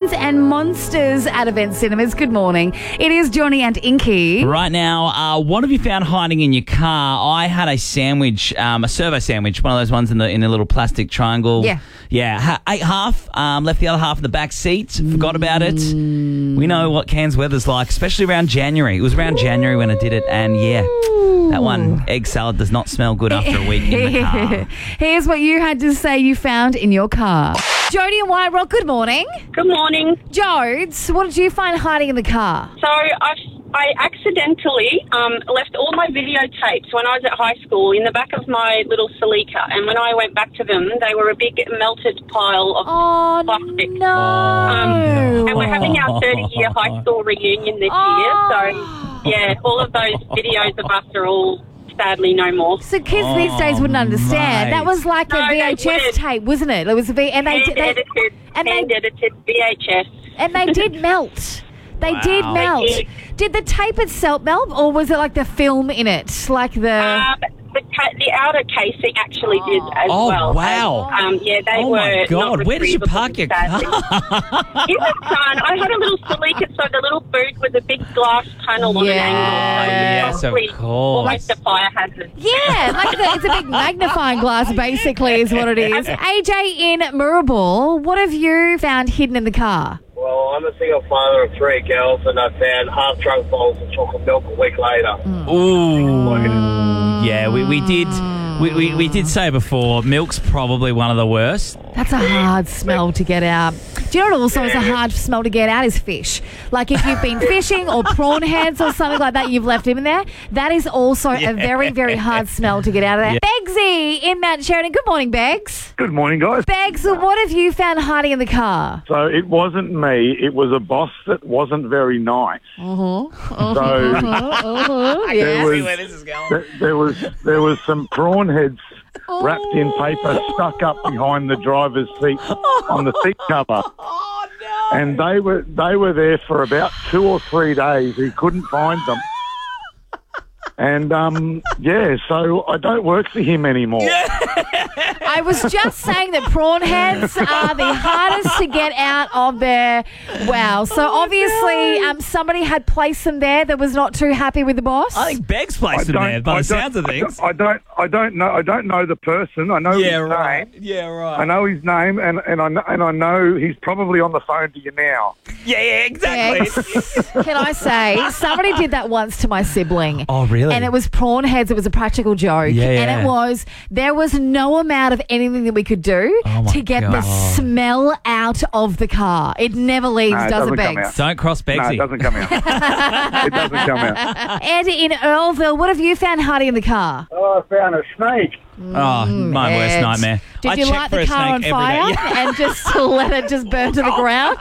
Friends and Monsters at Event Cinemas. Good morning. It is Johnny and Inky. Right now, what have you found hiding in your car? I had a sandwich, a servo sandwich, one of those ones in a little plastic triangle. Yeah. Ate half, left the other half in the back seat, forgot about it. We know what Cairns weather's like, especially around January. It was around January when I did it, and that one egg salad does not smell good after a week in the car. Here's what you had to say you found in your car. Jodie and White Rock, good morning. Good morning. Jodes, what did you find hiding in the car? So I accidentally left all my videotapes when I was at high school in the back of my little Celica, and when I went back to them, they were a big melted pile of plastic. No. And we're having our 30-year high school reunion this year, so yeah, all of those videos of us are all sadly no more. So kids these days wouldn't understand. Mate. That was like a VHS tape, wasn't it? It was a Hand-edited VHS. And they did melt. They did melt. Did the tape itself melt, or was it like the film in it? Like the outer casing actually did as well. Oh, wow. They Oh, were my God. not Where did you retrievable, park your car? sadly. In the sun, I had a little Celica, so the little boot was a big glass tunnel on an angle. Yes, So of it was course. almost a fire hazard. Yeah, it's a big magnifying glass, basically, is what it is. AJ in Moorabool, what have you found hidden in the car? Well, I'm a single father of 3 girls, and I found half trunk bowls of chocolate milk a week later. Ooh. Yeah, we did. We did say before, milk's probably one of the worst. That's a hard smell to get out. Do you know what also is a hard smell to get out is fish? Like if you've been fishing or prawn heads or something like that, you've left them in there. That is also a very, very hard smell to get out of there. Begsy in Mount Sheridan. Good morning, Begs. Good morning, guys. Begs, what have you found hiding in the car? So it wasn't me. It was a boss that wasn't very nice. So there was some prawn heads wrapped in paper stuck up behind the driver's seat on the seat cover. Oh, no. And they were there for about 2 or 3 days. He couldn't find them. And, so I don't work for him anymore. I was just saying that prawn heads are the hardest to get out of there. Wow. So obviously somebody had placed them there that was not too happy with the boss. I think Beg's placed them there by the sounds of things. I don't know the person. I know his name. Yeah, right. I know his name, and I know he's probably on the phone to you now. Yeah, exactly. Yes. Can I say, somebody did that once to my sibling. Oh, really? And it was prawn heads. It was a practical joke. Yeah. And there was no amount of anything that we could do to get the smell out of the car. It never leaves, does it, Begs? Don't cross Begsy. No, it doesn't come out. It doesn't come out. Ed in Earlville, what have you found hiding in the car? Oh, I found a snake. Oh, my worst Ed. nightmare. Did you light the car on fire and just let it just burn to the ground?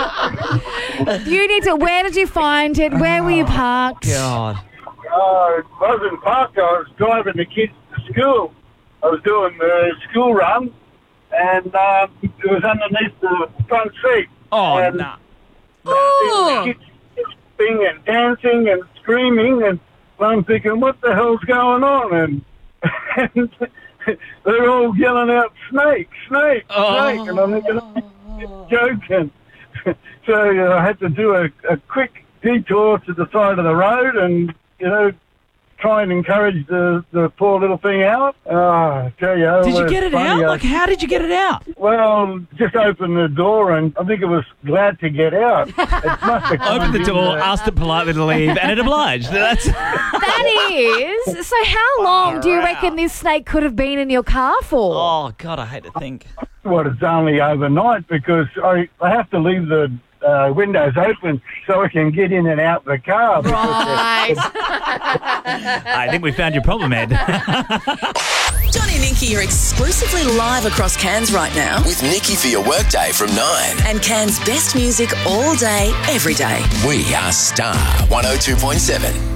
Where did you find it? Where were you parked? God. I wasn't parked. I was driving the kids to school. I was doing the school run, and it was underneath the front seat. Oh, and no. The kids jumping and dancing and screaming, and I'm thinking, what the hell's going on? And they're all yelling out, snake, snake, snake. And I'm thinking, joking. So I had to do a quick detour to the side of the road and, try and encourage the poor little thing out. I tell you. Did you get it out? Like, how did you get it out? Well, just opened the door and I think it was glad to get out. It must have Opened the door, asked it politely to leave, and it obliged. That is. So how long do you reckon this snake could have been in your car for? Oh, God, I hate to think. Well, it's only overnight because I have to leave the windows open so I can get in and out the car. Right. I think we found your problem, Ed. Johnny and Inky are exclusively live across Cairns right now. With Nikki for your workday from 9. And Cairns' best music all day, every day. We are Star 102.7.